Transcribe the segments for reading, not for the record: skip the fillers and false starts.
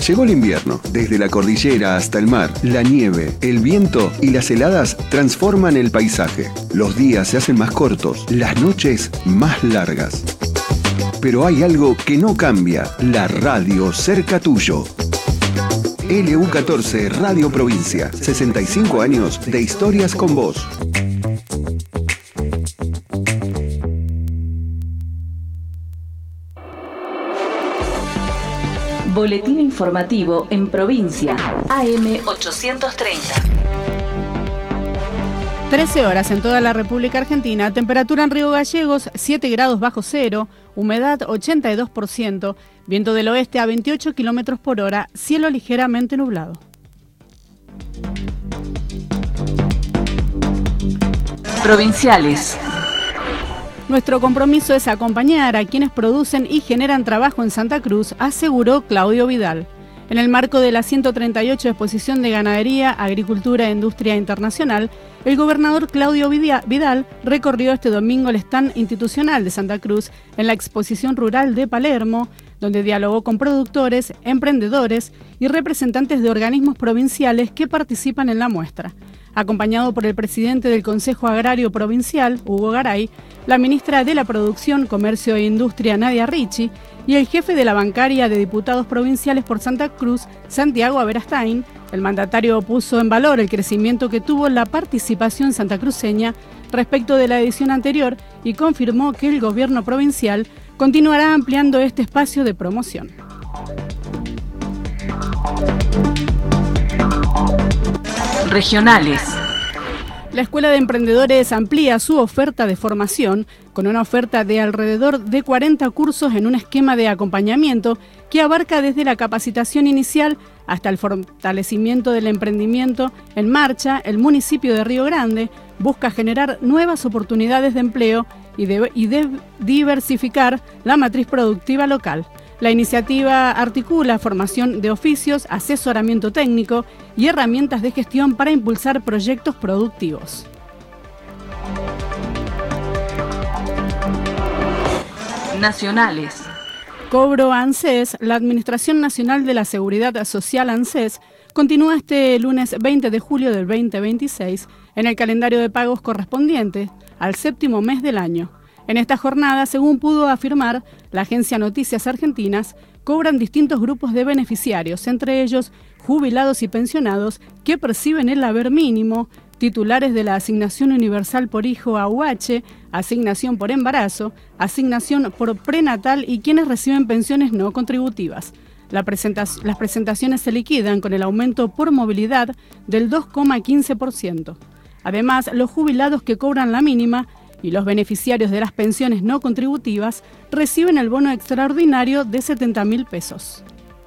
Llegó el invierno. Desde la cordillera hasta el mar, la nieve, el viento y las heladas transforman el paisaje. Los días se hacen más cortos, las noches más largas. Pero hay algo que no cambia: la radio cerca tuyo. LU14 Radio Provincia, 65 años de historias con vos. Boletín informativo en provincia, AM 830. 13 horas en toda la República Argentina, temperatura en Río Gallegos 7 grados bajo cero, humedad 82%, viento del oeste a 28 kilómetros por hora, cielo ligeramente nublado. Provinciales. Nuestro compromiso es acompañar a quienes producen y generan trabajo en Santa Cruz, aseguró Claudio Vidal. En el marco de la 138 Exposición de Ganadería, Agricultura e Industria Internacional, el gobernador Claudio Vidal recorrió este domingo el stand institucional de Santa Cruz en la Exposición Rural de Palermo, donde dialogó con productores, emprendedores y representantes de organismos provinciales que participan en la muestra. Acompañado por el presidente del Consejo Agrario Provincial, Hugo Garay, la ministra de la Producción, Comercio e Industria, Nadia Ricci, y el jefe de la bancaria de diputados provinciales por Santa Cruz, Santiago Aberastain, el mandatario puso en valor el crecimiento que tuvo la participación santacruceña respecto de la edición anterior y confirmó que el gobierno provincial continuará ampliando este espacio de promoción. Regionales. La Escuela de Emprendedores amplía su oferta de formación con una oferta de alrededor de 40 cursos en un esquema de acompañamiento que abarca desde la capacitación inicial hasta el fortalecimiento del emprendimiento en marcha. El municipio de Río Grande busca generar nuevas oportunidades de empleo y diversificar la matriz productiva local. La iniciativa articula formación de oficios, asesoramiento técnico y herramientas de gestión para impulsar proyectos productivos. Nacionales. Cobro ANSES. La Administración Nacional de la Seguridad Social ANSES continúa este lunes 20 de julio del 2026 en el calendario de pagos correspondiente al séptimo mes del año. En esta jornada, según pudo afirmar la agencia Noticias Argentinas, cobran distintos grupos de beneficiarios, entre ellos jubilados y pensionados que perciben el haber mínimo, titulares de la Asignación Universal por Hijo AUH, asignación por embarazo, asignación por prenatal y quienes reciben pensiones no contributivas. Las presentaciones se liquidan con el aumento por movilidad del 2,15%. Además, los jubilados que cobran la mínima y los beneficiarios de las pensiones no contributivas reciben el bono extraordinario de 70.000 pesos.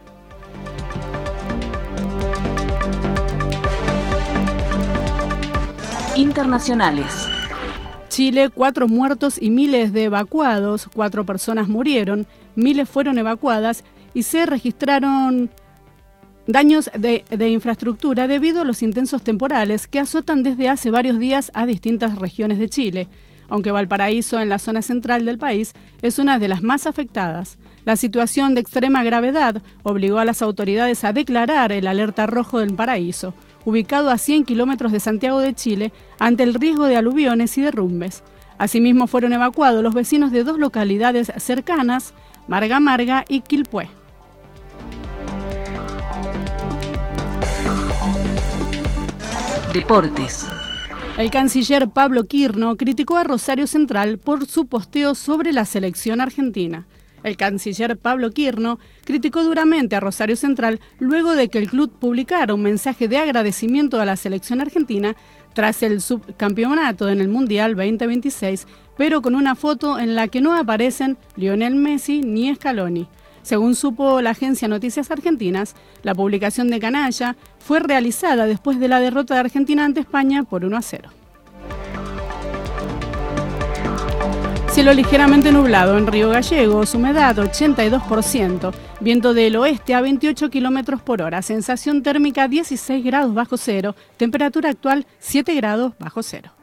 Internacionales. Chile, 4 muertos y miles de evacuados. 4 personas murieron, miles fueron evacuadas y se registraron daños de infraestructura debido a los intensos temporales que azotan desde hace varios días a distintas regiones de Chile. Aunque Valparaíso, en la zona central del país, es una de las más afectadas. La situación de extrema gravedad obligó a las autoridades a declarar el alerta rojo del Paraíso, ubicado a 100 kilómetros de Santiago de Chile, ante el riesgo de aluviones y derrumbes. Asimismo, fueron evacuados los vecinos de 2 localidades cercanas, Marga Marga y Quilpué. Deportes. El canciller Pablo Quirno criticó a Rosario Central por su posteo sobre la selección argentina. El canciller Pablo Quirno criticó duramente a Rosario Central luego de que el club publicara un mensaje de agradecimiento a la selección argentina tras el subcampeonato en el Mundial 2026, pero con una foto en la que no aparecen Lionel Messi ni Scaloni. Según supo la agencia Noticias Argentinas, la publicación de Canalla fue realizada después de la derrota de Argentina ante España por 1-0. Cielo ligeramente nublado en Río Gallegos, humedad 82%, viento del oeste a 28 kilómetros por hora, sensación térmica 16 grados bajo cero, temperatura actual 7 grados bajo cero.